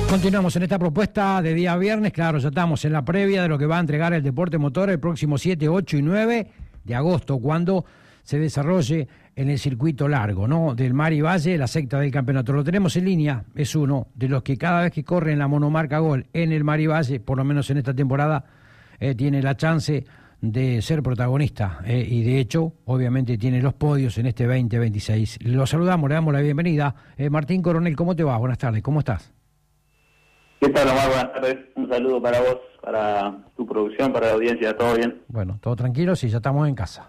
Continuamos en esta propuesta de día viernes. Claro, ya estamos en la previa de lo que va a entregar el deporte motor el próximo 7, 8 y 9 de agosto, cuando se desarrolle en el circuito largo, ¿no? Del Mar y Valle, la secta del campeonato. Lo tenemos en línea, es uno de los que cada vez que corre en la monomarca Gol en el Mar y Valle, por lo menos en esta temporada, tiene la chance de ser protagonista y de hecho, obviamente, tiene los podios en este 2026. Lo saludamos, le damos la bienvenida. Martín Coronel, ¿cómo te va? Buenas tardes, ¿cómo estás? ¿Qué tal, Omar? Buenas tardes. Un saludo para vos, para tu producción, para la audiencia. ¿Todo bien? Bueno, todo tranquilo, sí, ya estamos en casa.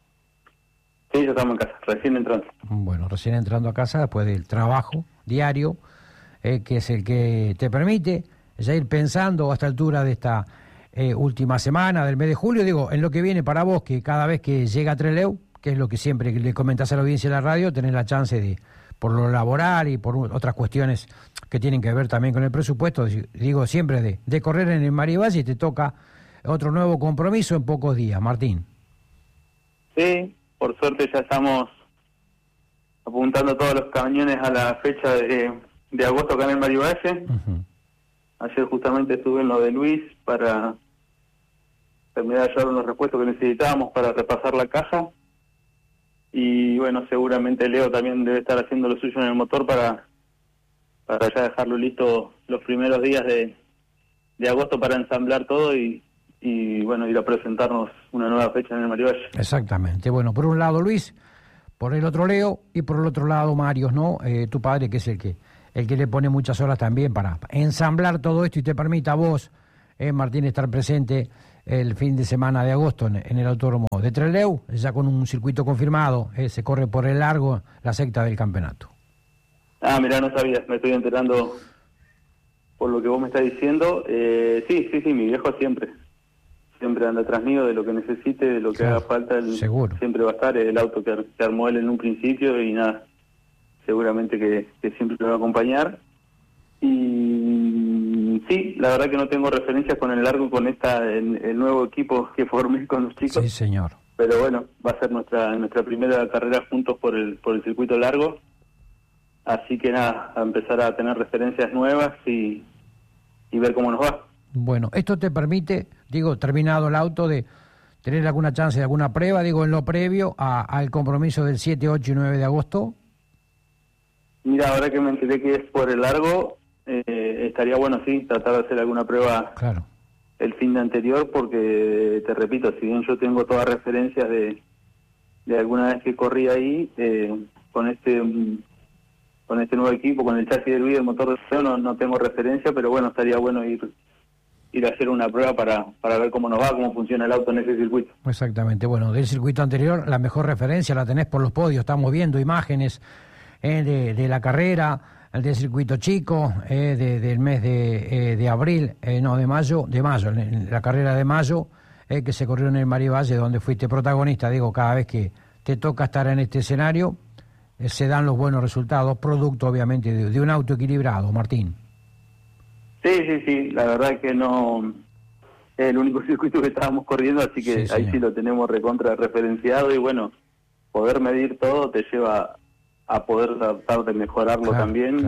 Sí, ya estamos en casa, recién entrando. Bueno, recién entrando a casa después del trabajo diario, que es el que te permite ya ir pensando a esta altura de esta última semana del mes de julio, digo, en lo que viene para vos, que cada vez que llega a Trelew, que es lo que siempre le comentás a la audiencia de la radio, tenés la chance de, por lo laboral y por otras cuestiones que tienen que ver también con el presupuesto, digo siempre de correr en el Mar y Valle, y te toca otro nuevo compromiso en pocos días, Martín. Sí, por suerte ya estamos apuntando todos los cañones a la fecha de agosto acá en el Mar y Valle. Uh-huh. Ayer justamente estuve en lo de Luis para terminar de llevar los repuestos que necesitábamos para repasar la caja. Y bueno, seguramente Leo también debe estar haciendo lo suyo en el motor para ya dejarlo listo los primeros días de agosto para ensamblar todo y bueno, ir a presentarnos una nueva fecha en el Mar y Valle. Exactamente. Bueno, por un lado Luis, por el otro Leo y por el otro lado Marios, ¿no? Tu padre, que es el que le pone muchas horas también para ensamblar todo esto y te permita a vos, Martín, estar presente el fin de semana de agosto en el autódromo de Trelew, ya con un circuito confirmado, se corre por el largo la secta del campeonato. Ah, mirá, no sabías, me estoy enterando por lo que vos me estás diciendo. Sí, mi viejo siempre anda atrás mío de lo que necesite, de lo que haga falta. Seguro. Siempre va a estar el auto que armó él en un principio y nada, seguramente que siempre lo va a acompañar. Y sí, la verdad que no tengo referencias con el largo, con el nuevo equipo que formé con los chicos. Sí, señor. Pero bueno, va a ser nuestra primera carrera juntos por el circuito largo. Así que nada, a empezar a tener referencias nuevas y ver cómo nos va. Bueno, esto te permite, digo, terminado el auto, de tener alguna chance de alguna prueba, digo, en lo previo al compromiso del 7, 8 y 9 de agosto. Mira, ahora que me enteré que es por el largo, estaría bueno, sí, tratar de hacer alguna prueba. Claro. El fin de anterior, porque te repito, si bien yo tengo todas referencias de alguna vez que corrí ahí, con este nuevo equipo, con el chasis de Luis, el motor de Leo, no tengo referencia, pero bueno, estaría bueno ir a hacer una prueba para ver cómo nos va, cómo funciona el auto en ese circuito. Exactamente. Bueno, del circuito anterior, la mejor referencia la tenés por los podios. Estamos viendo imágenes de la carrera, del circuito chico, del mes de abril, de mayo, en la carrera de mayo, que se corrió en el Mar y Valle, donde fuiste protagonista. Digo, cada vez que te toca estar en este escenario, se dan los buenos resultados, producto obviamente de un auto equilibrado, Martín. Sí, la verdad que no es el único circuito que estábamos corriendo, así que sí, ahí sí lo tenemos recontra referenciado y bueno, poder medir todo te lleva a poder tratar de mejorarlo también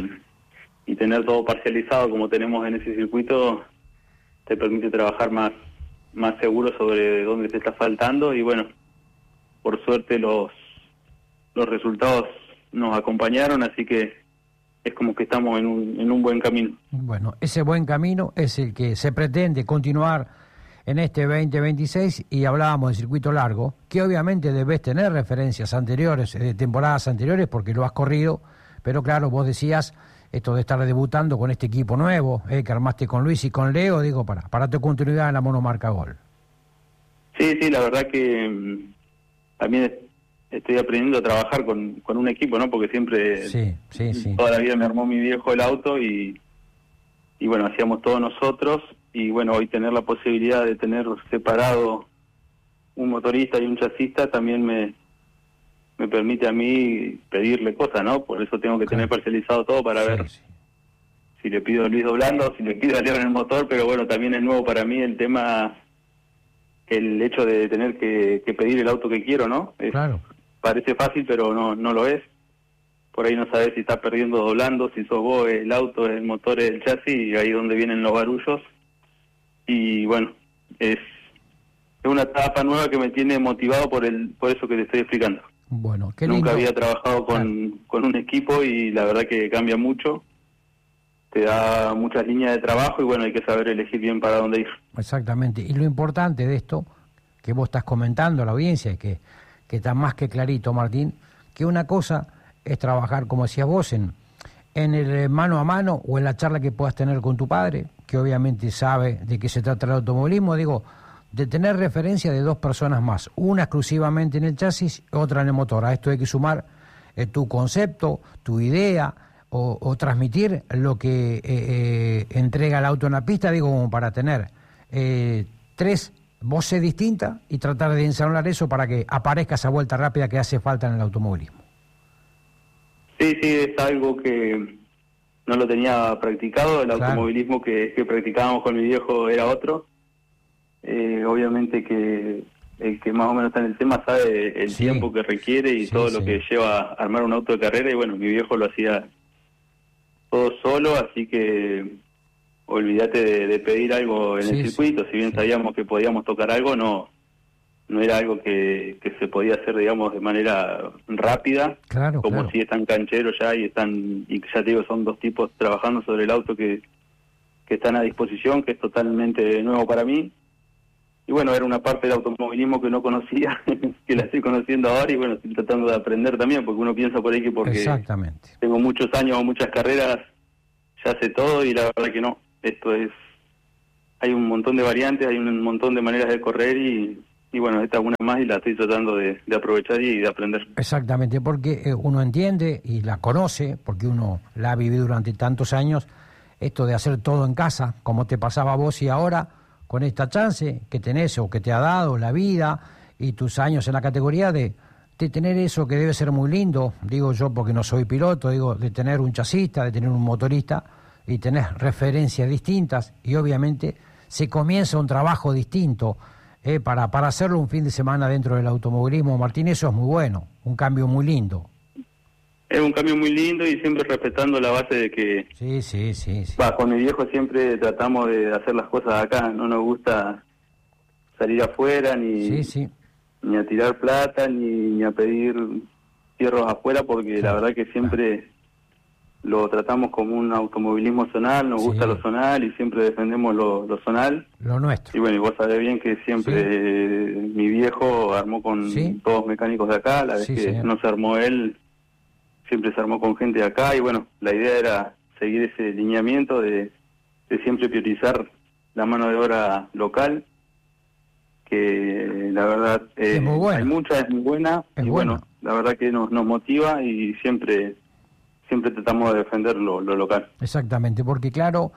y tener todo parcializado como tenemos en ese circuito te permite trabajar más seguro sobre dónde te está faltando y bueno, por suerte los resultados nos acompañaron, así que es como que estamos en un buen camino. Bueno, ese buen camino es el que se pretende continuar en este 2026 y hablábamos de circuito largo, que obviamente debes tener referencias anteriores, de temporadas anteriores, porque lo has corrido, pero claro, vos decías esto de estar debutando con este equipo nuevo, que armaste con Luis y con Leo, digo, para tu continuidad en la monomarca Gol. Sí, la verdad que también estoy aprendiendo a trabajar con un equipo, ¿no? Porque siempre, toda la vida me armó mi viejo el auto y bueno, hacíamos todos nosotros y bueno, hoy tener la posibilidad de tener separado un motorista y un chasista también me permite a mí pedirle cosas, ¿no? Por eso tengo que tener parcializado todo para ver si le pido a Luis doblando, si le pido a Leo en el motor, pero bueno, también es nuevo para mí el tema, el hecho de tener que pedir el auto que quiero, ¿no? Parece fácil, pero no lo es. por ahí no sabes si estás perdiendo doblando, si sos vos, el auto, el motor, el chasis, y ahí es donde vienen los barullos. Y bueno, es una etapa nueva que me tiene motivado por eso que te estoy explicando. Bueno, qué lindo. Nunca había trabajado con un equipo y la verdad que cambia mucho. Te da muchas líneas de trabajo y bueno, hay que saber elegir bien para dónde ir. Exactamente. Y lo importante de esto, que vos estás comentando a la audiencia, y que está más que clarito, Martín, que una cosa es trabajar, como decías vos, en el mano a mano o en la charla que puedas tener con tu padre, que obviamente sabe de qué se trata el automovilismo, digo, de tener referencia de dos personas más, una exclusivamente en el chasis, otra en el motor. A esto hay que sumar tu concepto, tu idea, o transmitir lo que entrega el auto en la pista, digo, como para tener tres voces distintas y tratar de ensamblar eso para que aparezca esa vuelta rápida que hace falta en el automovilismo. Sí, es algo que no lo tenía practicado. El automovilismo que practicábamos con mi viejo era otro. Obviamente que el que más o menos está en el tema sabe el tiempo que requiere y todo lo que lleva a armar un auto de carrera, y bueno, mi viejo lo hacía todo solo, así que olvídate de pedir algo en el circuito. Si bien sabíamos que podíamos tocar algo, no era algo que se podía hacer, digamos, de manera rápida, como si están cancheros ya y ya te digo, son dos tipos trabajando sobre el auto que están a disposición, que es totalmente nuevo para mí. Y bueno, era una parte del automovilismo que no conocía, que la estoy conociendo ahora, y bueno, estoy tratando de aprender también, porque uno piensa por ahí que porque tengo muchos años o muchas carreras, ya sé todo, y la verdad que no. Hay un montón de variantes, hay un montón de maneras de correr, y bueno, esta es una más y la estoy tratando de aprovechar y de aprender. Exactamente, porque uno entiende y la conoce, porque uno la ha vivido durante tantos años, esto de hacer todo en casa, como te pasaba a vos, y ahora con esta chance que tenés o que te ha dado la vida y tus años en la categoría de tener eso que debe ser muy lindo, digo yo porque no soy piloto, digo, de tener un chasista, de tener un motorista y tener referencias distintas, y obviamente se comienza un trabajo distinto para hacerlo un fin de semana dentro del automovilismo. Martín, eso es muy bueno, un cambio muy lindo. Es un cambio muy lindo y siempre respetando la base de que... Sí. Con mi viejo siempre tratamos de hacer las cosas acá, no nos gusta salir afuera ni a tirar plata ni a pedir fierros afuera, porque la verdad que siempre lo tratamos como un automovilismo zonal, nos gusta lo zonal y siempre defendemos lo zonal. Lo nuestro. Y bueno, y vos sabés bien que siempre mi viejo armó con todos mecánicos de acá, la vez que no se armó él, siempre se armó con gente de acá, y bueno, la idea era seguir ese lineamiento de siempre priorizar la mano de obra local, que la verdad es muy buena. Hay mucha, es muy buena, bueno, la verdad que nos motiva y siempre tratamos de defender lo local. Exactamente, porque claro,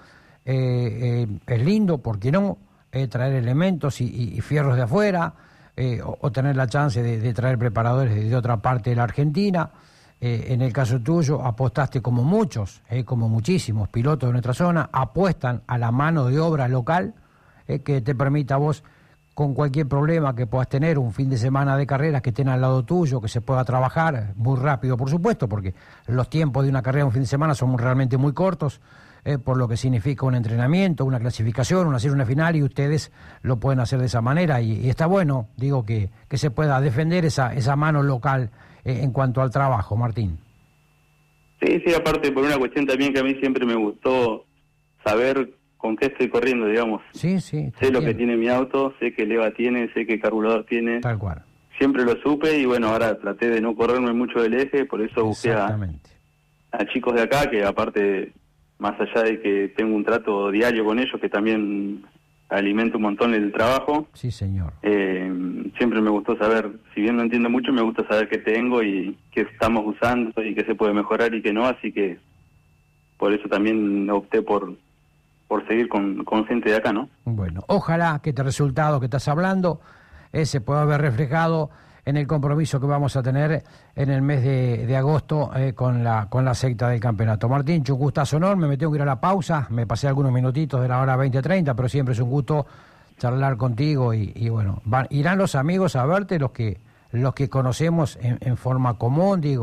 es lindo, ¿por qué no?, traer elementos y fierros de afuera, o tener la chance de traer preparadores de otra parte de la Argentina. En el caso tuyo, apostaste como muchos, como muchísimos pilotos de nuestra zona, apuestan a la mano de obra local, que te permita a vos, con cualquier problema que puedas tener, un fin de semana de carreras que estén al lado tuyo, que se pueda trabajar muy rápido, por supuesto, porque los tiempos de una carrera un fin de semana son realmente muy cortos, por lo que significa un entrenamiento, una clasificación, una final, y ustedes lo pueden hacer de esa manera, y está bueno, digo, que se pueda defender esa mano local en cuanto al trabajo, Martín. Sí, aparte por una cuestión también que a mí siempre me gustó saber con qué estoy corriendo, digamos. Sí. Sé lo que tiene mi auto, sé qué leva tiene, sé qué carburador tiene. Tal cual. Siempre lo supe y bueno, ahora traté de no correrme mucho del eje, por eso busqué a chicos de acá, que aparte, más allá de que tengo un trato diario con ellos, que también alimento un montón el trabajo. Sí, señor. Siempre me gustó saber, si bien no entiendo mucho, me gusta saber qué tengo y qué estamos usando y qué se puede mejorar y qué no, así que por eso también opté por seguir con gente de acá, ¿no? Bueno, ojalá que este resultado que estás hablando se pueda ver reflejado en el compromiso que vamos a tener en el mes de agosto con la secta del campeonato. Martín, un gustazo enorme, me tengo que ir a la pausa, me pasé algunos minutitos de la hora 20:30, pero siempre es un gusto charlar contigo y bueno, irán los amigos a verte, los que conocemos en forma común, digo,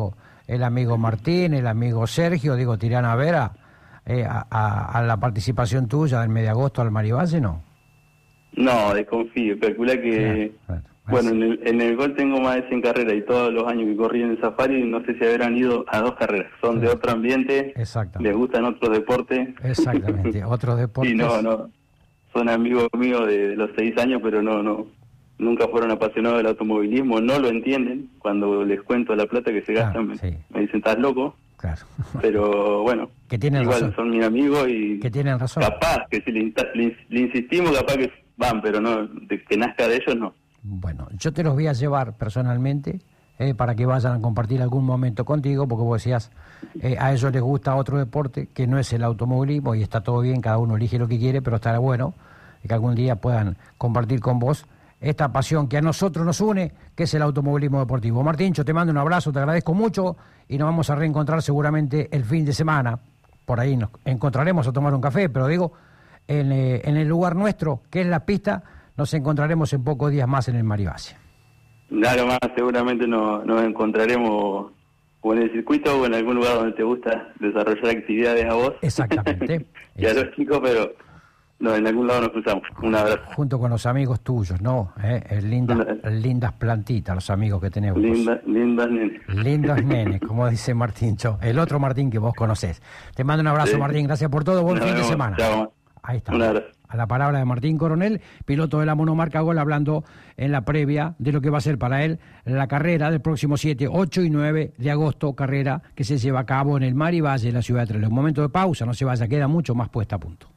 el amigo Martín, el amigo Sergio, digo, ¿tirán a ver a la participación tuya del mes de agosto al Marivalle, no? No, desconfío, calcula que... Bueno, en el gol tengo más de 100 carreras y todos los años que corrí en el Safari, no sé si habrán ido a 2 carreras. Son de otro ambiente, les gustan otros deportes. Exactamente, otros deportes. Y no, son amigos míos de los 6 años, pero nunca fueron apasionados del automovilismo, no lo entienden. Cuando les cuento la plata que se gastan, me dicen, ¿estás loco? Claro. Pero bueno, que tienen igual razón. Son mis amigos y que tienen razón. Capaz que si le insistimos, capaz que van, pero no, de que nazca de ellos no. Bueno, yo te los voy a llevar personalmente para que vayan a compartir algún momento contigo, porque vos decías, a ellos les gusta otro deporte que no es el automovilismo y está todo bien, cada uno elige lo que quiere, pero estará bueno que algún día puedan compartir con vos esta pasión que a nosotros nos une, que es el automovilismo deportivo. Martín, yo te mando un abrazo, te agradezco mucho y nos vamos a reencontrar seguramente el fin de semana. Por ahí nos encontraremos a tomar un café, pero digo, en el lugar nuestro, que es la pista, nos encontraremos en pocos días más en el Marivalle. Nada más, seguramente nos encontraremos o en el circuito o en algún lugar donde te gusta desarrollar actividades a vos. Exactamente. Y a los chicos, pero no, en algún lado nos cruzamos. Un abrazo. Junto con los amigos tuyos, ¿no? Lindas plantitas, los amigos que tenemos. Lindas nenes. Lindos nenes, como dice Martín Cho, el otro Martín que vos conocés. Te mando un abrazo, Martín, gracias por todo, buen fin de semana. Chao. Ahí está. Un abrazo. A la palabra de Martín Coronel, piloto de la monomarca Gol, hablando en la previa de lo que va a ser para él la carrera del próximo 7, 8 y 9 de agosto, carrera que se lleva a cabo en el Marivalle, en la ciudad de Trelew. Un momento de pausa, no se vaya, queda mucho más puesta a punto.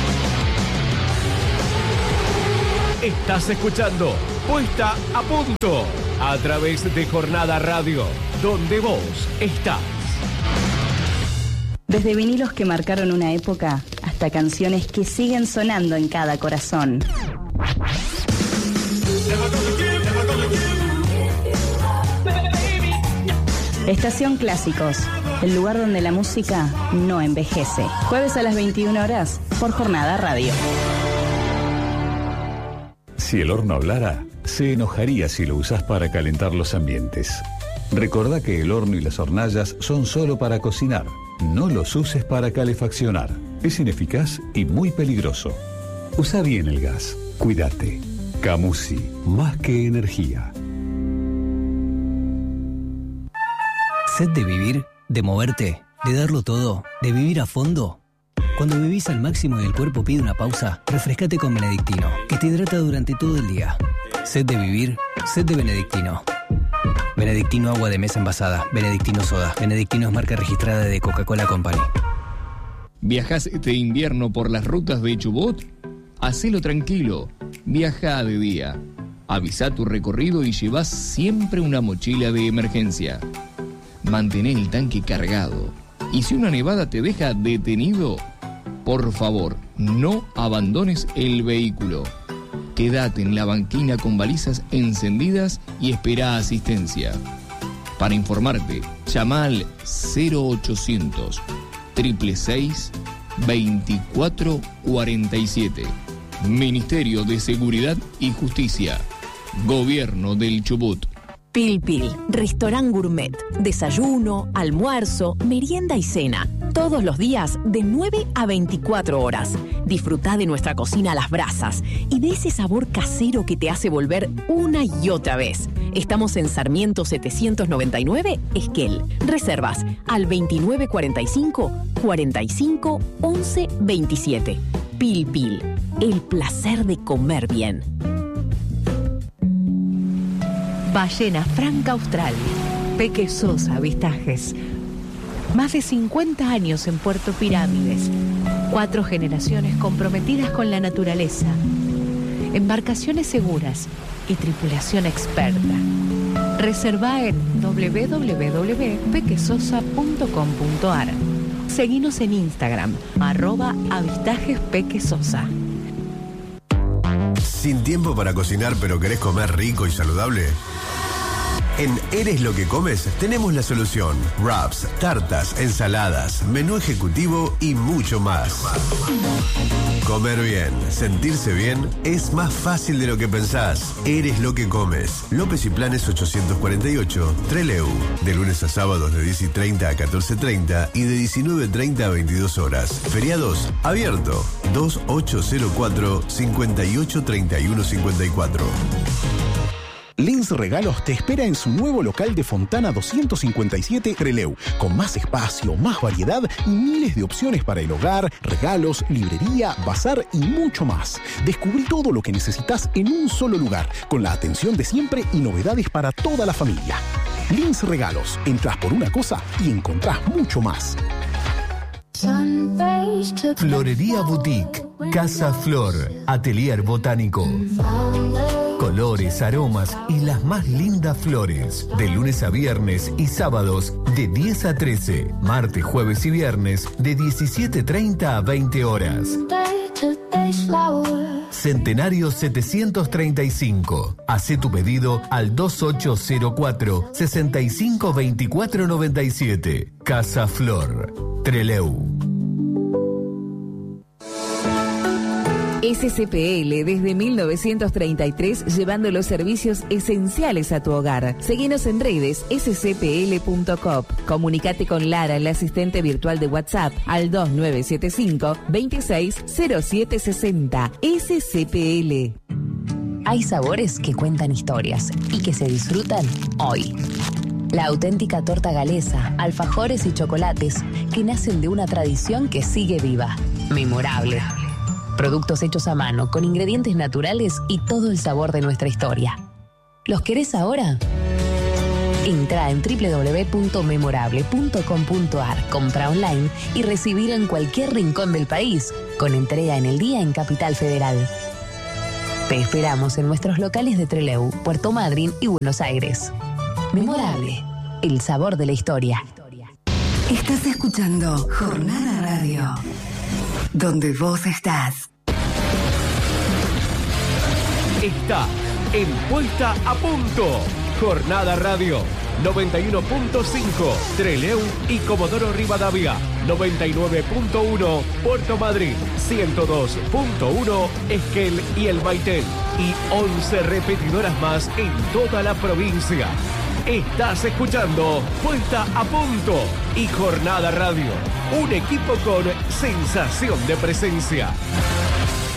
Estás escuchando Puesta a Punto a través de Jornada Radio, donde vos estás. Desde vinilos que marcaron una época hasta canciones que siguen sonando en cada corazón. Estación Clásicos, el lugar donde la música no envejece. Jueves a las 21 horas por Jornada Radio. Si el horno hablara, se enojaría si lo usás para calentar los ambientes. Recordá que el horno y las hornallas son solo para cocinar. No los uses para calefaccionar. Es ineficaz y muy peligroso. Usa bien el gas. Cuídate. Camusi, más que energía. ¿Sed de vivir? ¿De moverte? ¿De darlo todo? ¿De vivir a fondo? Cuando vivís al máximo y el cuerpo pide una pausa, refrescate con Benedictino, que te hidrata durante todo el día. ¿Sed de vivir? Sed de Benedictino. Benedictino agua de mesa envasada. Benedictino soda. Benedictino es marca registrada de Coca-Cola Company. ¿Viajás este invierno por las rutas de Chubut? Hacelo tranquilo. Viaja de día. Avisa tu recorrido y llevas siempre una mochila de emergencia. Mantén el tanque cargado. Y si una nevada te deja detenido, por favor, no abandones el vehículo. Quédate en la banquina con balizas encendidas y espera asistencia. Para informarte, llama al 0800 666 2447. Ministerio de Seguridad y Justicia. Gobierno del Chubut. Pil Pil, restaurant gourmet, desayuno, almuerzo, merienda y cena. Todos los días de 9 a 24 horas. Disfrutá de nuestra cocina a las brasas y de ese sabor casero que te hace volver una y otra vez. Estamos en Sarmiento 799, Esquel. Reservas al 2945 45 11 27. Pil Pil, el placer de comer bien. Ballena Franca Austral, Peque Sosa Avistajes. Más de 50 años en Puerto Pirámides. 4 generaciones comprometidas con la naturaleza. Embarcaciones seguras y tripulación experta. Reservá en www.pequesosa.com.ar. Seguinos en Instagram, @avistajespequesosa. ¿Sin tiempo para cocinar pero querés comer rico y saludable? En Eres lo que comes tenemos la solución. Wraps, tartas, ensaladas, menú ejecutivo y mucho más. Comer bien, sentirse bien es más fácil de lo que pensás. Eres lo que comes. López y Planes 848, Trelew. De lunes a sábados de 10:30 a 14:30 y de 19:30 a 22 horas. Feriados, abierto. 2804 58 31 54. Lins Regalos te espera en su nuevo local de Fontana 257 Trelew, con más espacio, más variedad y miles de opciones para el hogar, regalos, librería, bazar y mucho más. Descubrí todo lo que necesitas en un solo lugar, con la atención de siempre y novedades para toda la familia. Lins Regalos, entras por una cosa y encontrás mucho más. Florería Boutique, Casa Flor, Atelier Botánico. Colores, aromas y las más lindas flores. De lunes a viernes y sábados de 10 a 13. Martes, jueves y viernes de 17:30 a 20 horas. Centenario 735. Hacé tu pedido al 2804 652497. Casa Flor, Trelew. SCPL desde 1933 llevando los servicios esenciales a tu hogar. Seguinos en redes scpl.coop. Comunicate con Lara, la asistente virtual de WhatsApp, al 2975 260760. SCPL. Hay sabores que cuentan historias y que se disfrutan hoy. La auténtica torta galesa, alfajores y chocolates que nacen de una tradición que sigue viva. Memorable. Productos hechos a mano, con ingredientes naturales y todo el sabor de nuestra historia. ¿Los querés ahora? Entra en www.memorable.com.ar, compra online y recibir en cualquier rincón del país, con entrega en el día en Capital Federal. Te esperamos en nuestros locales de Trelew, Puerto Madryn y Buenos Aires. Memorable, el sabor de la historia. Estás escuchando Jornada Radio, donde vos estás. Está en Puesta a Punto. Jornada Radio 91.5 Trelew y Comodoro Rivadavia, 99.1 Puerto Madryn, 102.1 Esquel y El Baitel y 11 repetidoras más en toda la provincia. Estás escuchando Puesta a Punto y Jornada Radio, un equipo con sensación de presencia.